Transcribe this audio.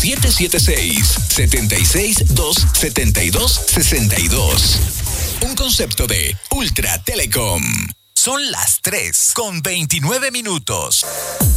776-272-62. Un concepto de Ultra Telecom. Son las 3:29.